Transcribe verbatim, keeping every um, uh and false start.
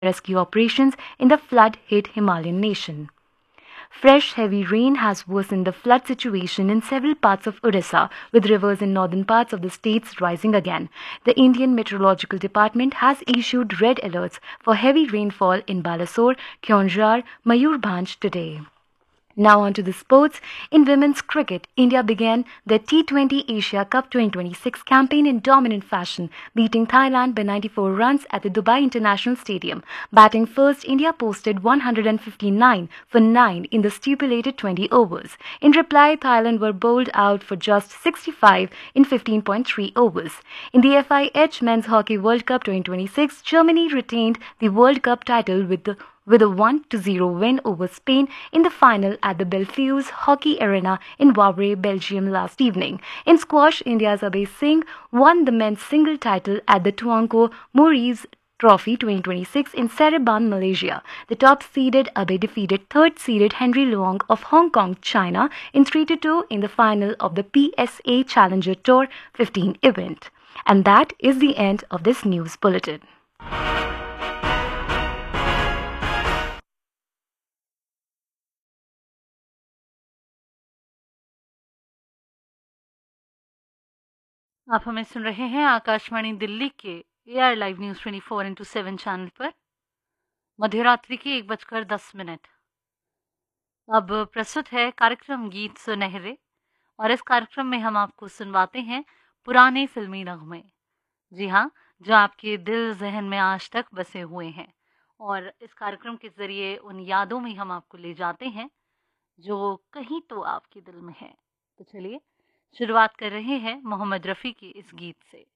rescue operations in the flood hit Himalayan nation. Fresh heavy rain has worsened the flood situation in several parts of Odisha, with rivers in northern parts of the states rising again. The Indian Meteorological Department has issued red alerts for heavy rainfall in Balasore, Keonjhar, Mayurbhanj today. Now on to the sports. In women's cricket, India began their T twenty Asia Cup twenty twenty-six campaign in dominant fashion, beating Thailand by ninety-four runs at the Dubai International Stadium. Batting first, India posted one hundred fifty-nine for nine in the stipulated twenty overs. In reply, Thailand were bowled out for just sixty-five in fifteen point three overs. In the F I H Men's Hockey World Cup twenty twenty-six, Germany retained the World Cup title with the with a one to zero win over Spain in the final at the Belfius Hockey Arena in Wavre, Belgium last evening. In squash, India's Abhay Singh won the men's single title at the Tuanko Murees Trophy twenty twenty-six in Seremban, Malaysia. The top-seeded Abhay defeated third-seeded Henry Luong of Hong Kong, China in three to two in the final of the P S A Challenger Tour fifteen event. And that is the end of this news bulletin. आप हमें सुन रहे हैं आकाशवाणी दिल्ली के AR live news twenty four into seven channel पर मध्यरात्रि के एक बजकर दस मिनट। अब प्रस्तुत है कार्यक्रम गीत सुनहरे और इस कार्यक्रम में हम आपको सुनवाते हैं पुराने फिल्मी नगमे। जी हाँ, जो आपके दिल जहन में आज तक बसे हुए हैं और इस कार्यक्रम के ज़रिए उन यादों में हम आपको ले जाते हैं जो कहीं तो आपके दिल में है। तो चलिए शुरुआत कर रहे हैं मोहम्मद रफ़ी के इस गीत से।